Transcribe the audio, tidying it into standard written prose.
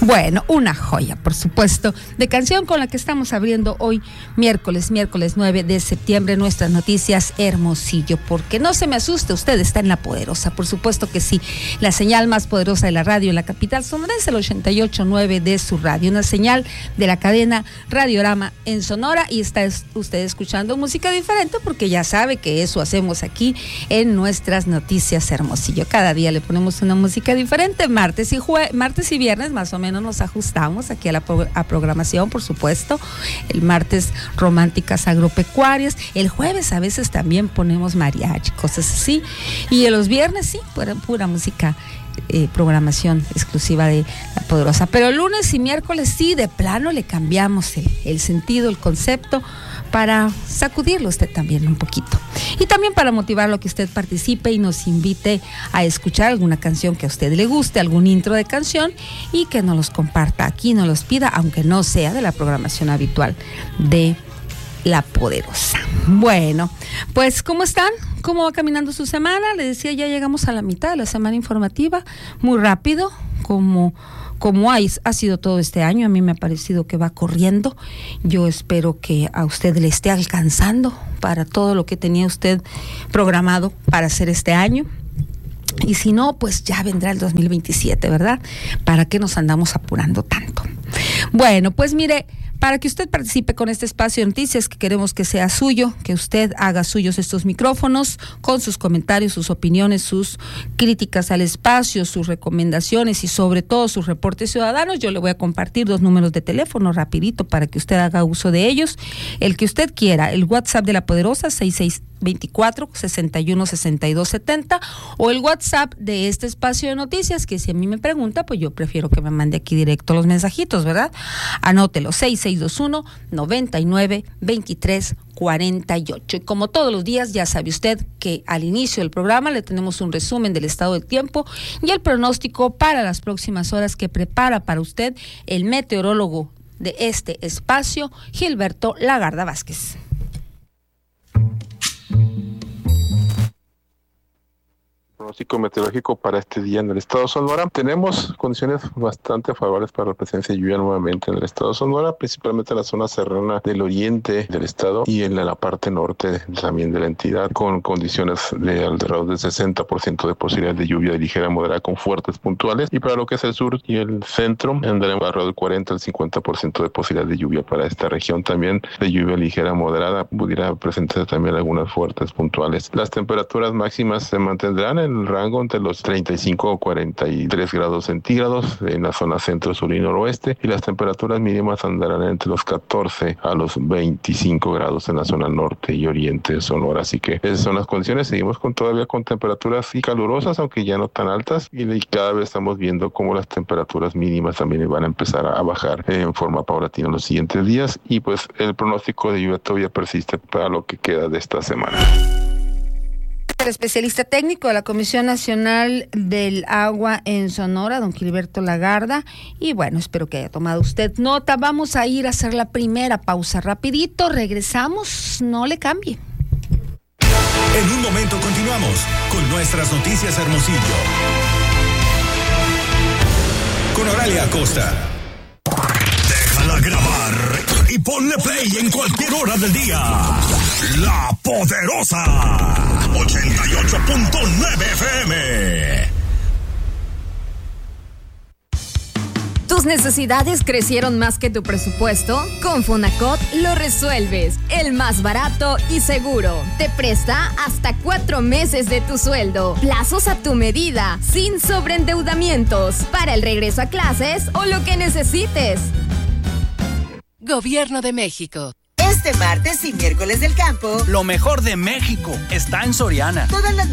Bueno, una joya, por supuesto, de canción con la que estamos abriendo hoy, miércoles 9 de septiembre, nuestras noticias Hermosillo, porque no se me asuste, usted está en La Poderosa, por supuesto que sí, la señal más poderosa de la radio en la capital sonora es el 88.9 de su radio, una señal de la cadena Radiorama en Sonora, y está usted escuchando música diferente, porque ya sabe que eso hacemos aquí en nuestras noticias Hermosillo. Cada día le ponemos una música diferente, martes y viernes más o menos nos ajustamos aquí a la programación, por supuesto. El martes románticas agropecuarias, el jueves a veces también ponemos mariachi, cosas así, y los viernes sí, pura música, programación exclusiva de La Poderosa. Pero lunes y miércoles sí, de plano le cambiamos el sentido, el concepto, para sacudirlo usted también un poquito. Y también para motivarlo a que usted participe y nos invite a escuchar alguna canción que a usted le guste, algún intro de canción, y que nos los comparta aquí, nos los pida, aunque no sea de la programación habitual de La Poderosa. Bueno, pues ¿cómo están? ¿Cómo va caminando su semana? Les decía, ya llegamos a la mitad de la semana informativa, muy rápido, como ha sido todo este año. A mí me ha parecido que va corriendo. Yo espero que a usted le esté alcanzando para todo lo que tenía usted programado para hacer este año. Y si no, pues ya vendrá el 2027, ¿verdad? ¿Para qué nos andamos apurando tanto? Bueno, pues mire, para que usted participe con este espacio de noticias, que queremos que sea suyo, que usted haga suyos estos micrófonos con sus comentarios, sus opiniones, sus críticas al espacio, sus recomendaciones y sobre todo sus reportes ciudadanos. Yo le voy a compartir 2 números de teléfono rapidito para que usted haga uso de ellos. El que usted quiera, el WhatsApp de La Poderosa, 6624-616270, o el WhatsApp de este espacio de noticias, que si a mí me pregunta, pues yo prefiero que me mande aquí directo los mensajitos, ¿verdad? Anótelo, 6621-992348. Y como todos los días, ya sabe usted que al inicio del programa le tenemos un resumen del estado del tiempo y el pronóstico para las próximas horas que prepara para usted el meteorólogo de este espacio, Gilberto Lagarda Vázquez. Pronóstico meteorológico para este día en el estado de Sonora. Tenemos condiciones bastante favorables para la presencia de lluvia nuevamente en el estado de Sonora, principalmente en la zona serrana del oriente del estado y en la parte norte también de la entidad, con condiciones de alrededor del 60% de posibilidad de lluvia de ligera a moderada con fuertes puntuales. Y para lo que es el sur y el centro, andaremos alrededor del 40 al 50% de posibilidad de lluvia para esta región, también de lluvia ligera a moderada. Pudiera presentarse también algunas fuertes puntuales. Las temperaturas máximas se mantendrán en el rango entre los 35 o 43 grados centígrados en la zona centro, sur y noroeste, y las temperaturas mínimas andarán entre los 14 a los 25 grados en la zona norte y oriente de Sonora. Así que esas son las condiciones. Seguimos todavía con temperaturas calurosas, aunque ya no tan altas, y cada vez estamos viendo cómo las temperaturas mínimas también van a empezar a bajar en forma paulatina en los siguientes días, y pues el pronóstico de lluvia todavía persiste para lo que queda de esta semana. El especialista técnico de la Comisión Nacional del Agua en Sonora, don Gilberto Lagarda, y bueno, espero que haya tomado usted nota. Vamos a ir a hacer la primera pausa rapidito, regresamos, no le cambie. En un momento continuamos con nuestras noticias Hermosillo. Con Oralia Acosta. Déjala grabar y ponle play en cualquier hora del día. La Poderosa 88.9 FM. ¿Tus necesidades crecieron más que tu presupuesto? Con Fonacot lo resuelves. El más barato y seguro. Te presta hasta 4 meses de tu sueldo. Plazos a tu medida, sin sobreendeudamientos. Para el regreso a clases o lo que necesites. Gobierno de México. Este martes y miércoles del campo, lo mejor de México está en Soriana. Todas las